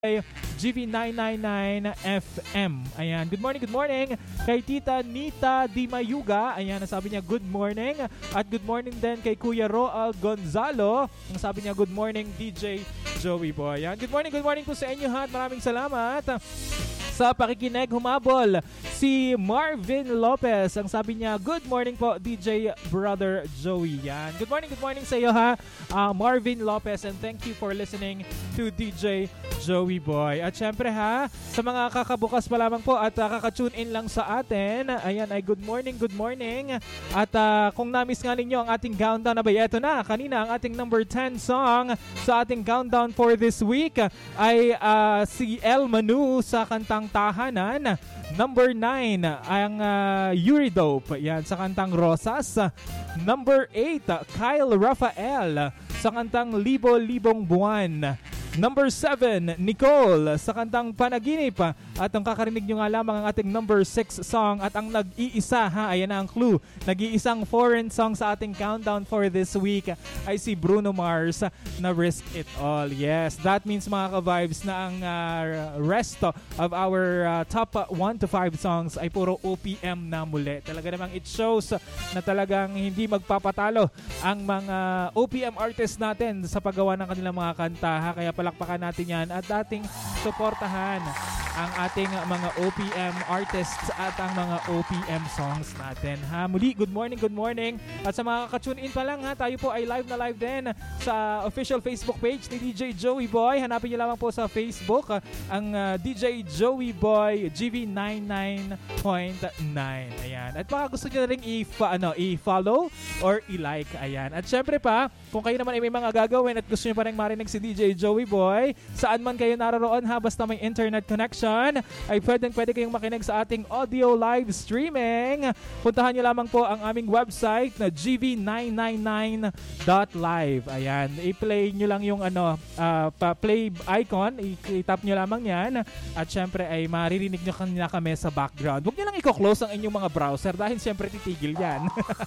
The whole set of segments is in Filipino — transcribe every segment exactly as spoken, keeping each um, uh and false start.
G V nine ninety-nine F M. Ayan, good morning, good morning kay Tita Nita Di Mayuga. Ayan, nasabi niya good morning. At good morning din kay Kuya Roal Gonzalo. Nasabi niya good morning D J Joey Boy. Ayan, good morning, good morning po sa inyo ha. Maraming salamat sa pakikinig. Humabol si Marvin Lopez. Ang sabi niya, good morning po D J Brother Joey. Yan. Good morning, good morning sa iyo ha, uh, Marvin Lopez, and thank you for listening to D J Joey Boy. At syempre ha, sa mga kakabukas pa lamang po at uh, kakatune in lang sa atin, ayan ay good morning, good morning. At uh, kung na-miss nga ninyo ang ating countdown, abay eto na, kanina ang ating number ten song sa ating countdown for this week ay uh, si El Manu sa kantang Tahanan. Number nine, ang uh, Euridope, yan, sa kantang Rosas. Number eight, Kyle Rafael sa kantang Libo-Libong Buwan. Number seven, Nicole sa kantang Panaginip. At ang kakarinig nyo nga lamang ang ating number six song. At ang nag-iisa, ha, ayan na ang clue, nag-iisang foreign song sa ating countdown for this week ay si Bruno Mars na Risk It All. Yes, that means mga ka-vibes na ang uh, rest of our uh, top one to five songs ay puro O P M na muli. Talaga namang it shows na talagang hindi magpapatalo ang mga O P M artists natin sa paggawa ng kanilang mga kanta, ha. Kaya palakpakan natin yan at ating suportahan ang ating mga O P M artists at ang mga O P M songs natin. Ha, muli, good morning, good morning. At sa mga ka-tune in pa lang, ha, tayo po ay live na live din sa official Facebook page ni D J Joey Boy. Hanapin niyo lamang po sa Facebook uh, ang uh, D J Joey Boy G V ninety-nine point nine. Ayan. At baka gusto niyo na rin i- ano, i-follow or i-like. Ayan. At syempre pa, kung kayo naman ay may mga gagawin at gusto niyo pa rin marinig si D J Joey Boy, saan man kayo naroon ha, basta may internet connection, ay pwedeng pwede kayong makinig sa ating audio live streaming. Puntahan nyo lamang po ang aming website na G V nine ninety-nine dot live. Ayan, i-play nyo lang yung ano, uh, play icon, i-tap nyo lamang yan. At syempre ay maririnig nyo kanina kami sa background. Huwag nyo lang i-close ang inyong mga browser dahil syempre titigil yan.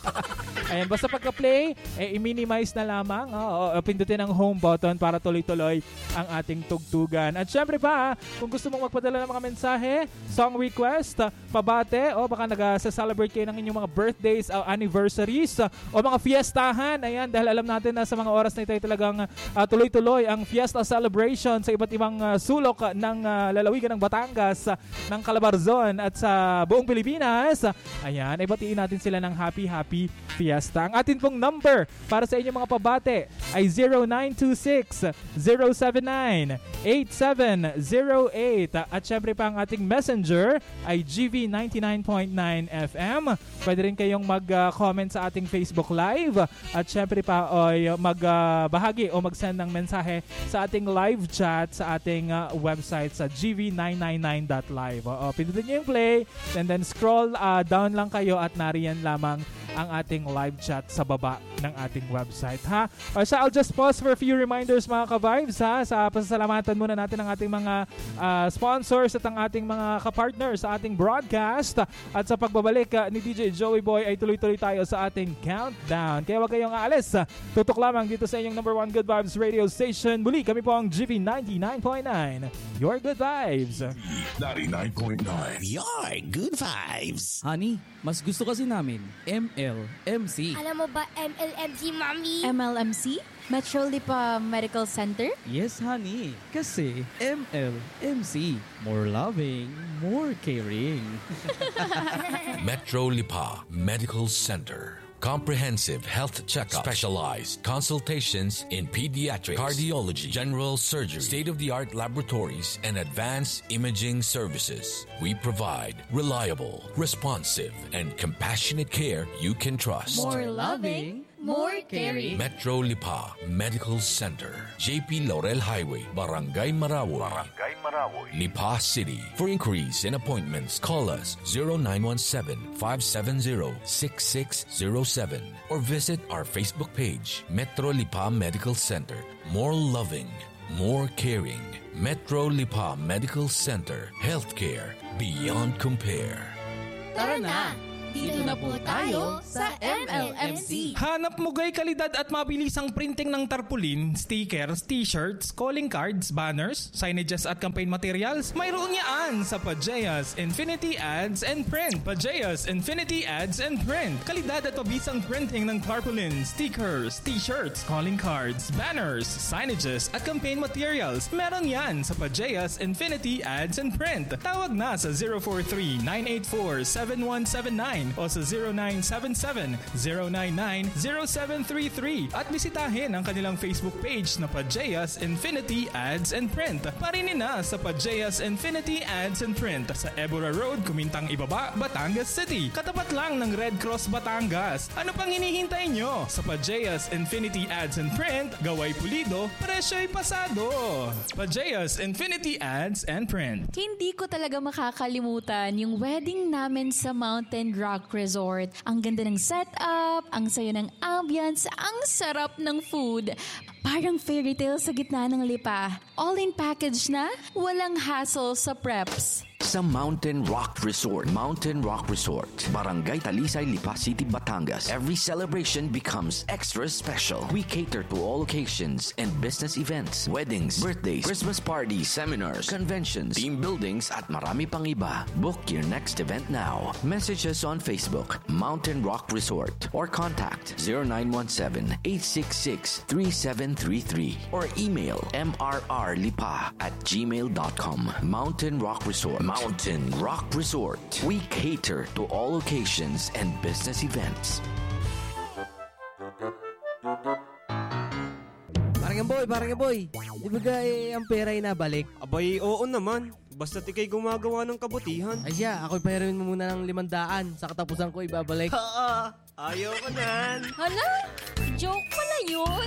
Ayan, basta pagka-play, eh, i-minimize na lamang. Oh, pindutin ang home button para tuloy-tuloy ang ating tugtugan. At syempre pa, kung gusto mong magpadala ng mga mensahe, song request, pabate, o baka nag-celebrate kayo ng inyong mga birthdays, uh, anniversaries, uh, o mga fiestahan. Ayan, dahil alam natin na sa mga oras na ito ay talagang uh, tuloy-tuloy ang fiesta celebration sa iba't ibang uh, sulok uh, ng uh, lalawigan ng Batangas, uh, ng Calabarzon at sa buong Pilipinas. Ayan, ay batiin natin sila ng happy, happy fiesta. Ang atin pong number para sa inyong mga pabate ay zero nine two six, zero seven nine, eight seven zero eight. At syempre pa ang ating messenger ay G V ninety-nine point nine F M. Pwede rin kayong mag-comment uh, sa ating Facebook Live. At syempre pa ay magbahagi uh, o mag-send ng mensahe sa ating live chat sa ating uh, website sa G V nine ninety-nine dot live. O, pindutin nyo yung play and then scroll uh, down lang kayo at nariyan lamang ang ating live chat sa baba ng ating website, ha? O, so I'll just pause for a few reminders mga ka-vibes, ha? Sa pasasalamatan muna natin ang ating mga uh, sponsors at ang ating mga ka-partners sa ating broadcast. At sa pagbabalik uh, ni D J Joey Boy ay tuloy-tuloy tayo sa ating countdown. Kaya huwag kayong aalis. Tutok lamang dito sa inyong number one Good Vibes radio station. Muli, kami po ang G V ninety-nine point nine. Your Good Vibes. ninety-nine point nine. Your Good Vibes. Honey, mas gusto kasi namin M L M C. Alam mo ba M L M C, Mami? M L M C? Metro Lipa Medical Center? Yes, honey. Kasi M L M C. More loving, more caring. Metro Lipa Medical Center. Comprehensive health checkup, specialized consultations in pediatrics, cardiology, general surgery, state-of-the-art laboratories, and advanced imaging services. We provide reliable, responsive, and compassionate care you can trust. More loving, more caring. Metro Lipa Medical Center, J P Laurel Highway, Barangay Marawoy, Barangay Marawoy, Lipa City. For inquiries and appointments, call us zero nine one seven, five seven zero, six six zero seven or visit our Facebook page, Metro Lipa Medical Center. More loving, more caring. Metro Lipa Medical Center. Healthcare beyond compare. Tara na! Dito na po tayo sa M L M C. Hanap mo gay kalidad at mabilisang printing ng tarpaulin, stickers, t-shirts, calling cards, banners, signages at campaign materials? Mayroon yan sa Pajeas Infinity Ads and Print. Pajeas Infinity Ads and Print. Kalidad at mabisang printing ng tarpaulin, stickers, t-shirts, calling cards, banners, signages at campaign materials. Meron yan sa Pajeas Infinity Ads and Print. Tawag na sa zero four three, nine eight four, seven one seven nine o sa zero nine seven seven, zero nine nine, zero seven three three at bisitahin ang kanilang Facebook page na Pajeas Infinity Ads and Print. Parinin na sa Pajeas Infinity Ads and Print sa Ebora Road, Kumintang Ibaba, Batangas City. Katapat lang ng Red Cross Batangas. Ano pang hinihintay nyo? Sa Pajeas Infinity Ads and Print, gaway pulido, presyo'y pasado. Pajeas Infinity Ads and Print. Hindi ko talaga makakalimutan yung wedding namin sa Mountain Rock Resort. Ang ganda ng setup, ang sayo ng ambience, ang sarap ng food. Parang fairy tale sa gitna ng lipa. All-in package na, walang hassle sa preps. Sa Mountain Rock Resort. Mountain Rock Resort. Barangay Talisay, Lipa City, Batangas. Every celebration becomes extra special. We cater to all occasions and business events, weddings, birthdays, Christmas parties, seminars, conventions, team buildings, at marami pang iba. Book your next event now. Message us on Facebook, Mountain Rock Resort, or contact zero nine one seven, eight six six, three seven three three or email m r r lipa at gmail dot com. Mountain Rock Resort. Mountain Rock Resort. We cater to all occasions and business events. Parang yan boy, parang yan boy. Di ba gay ang pera ay nabalik? Abay, oo naman. Basta't ikay gumagawa ng kabutihan. Ay siya, ako'y pahirin mo muna ng limandaan. Sa katapusan ko ibabalik. Ha, ayaw ko nan. Hala, joke pala yun.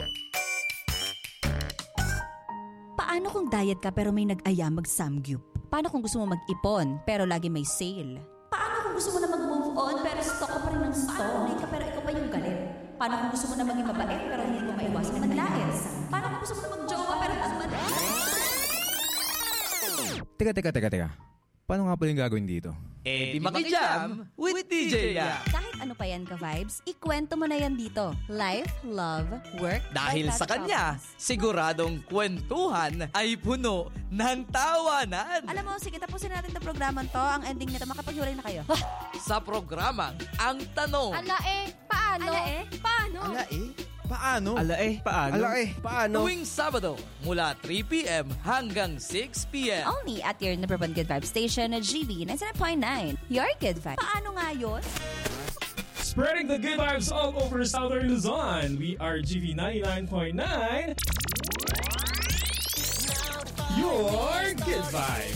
Paano kung diet ka pero may nag-aya mag-samgyup? Paano kung gusto mo mag-ipon pero lagi may sale? Paano kung gusto mo na mag-move on pero stock ka pa rin ng stock? Paano ka pero ikaw pa yung galit? Paano kung gusto mo na maging mabait pero hindi mo maiwasan manlayas? Paano kung gusto mo na mag-jowa pero tamad? Teka, teka, teka, teka. Paano nga pala yung gagawin dito? Eh, di makijam with D J Ya. Kahit ano pa yan ka-vibes, ikwento mo na yan dito. Life, love, work. Dahil sa kanya, siguradong kwentuhan ay puno ng tawanan. Alam mo, sige, tapusin natin itong programang to. Ang ending nito, makapaghiwalay na kayo. Sa programang Ang Tanong. Ala eh, paano? Ala eh? Paano? Ala eh? Paano? Ala eh, paano? Ala eh, paano? Tuwing Sabado, mula three p.m. hanggang six p.m. Only at your number one Good Vibe station at G V ninety-seven point nine. Your Good Vibe. Paano nga yun? Spreading the good vibes all over Southern Luzon. We are G V ninety-nine point nine. Your Good Vibe.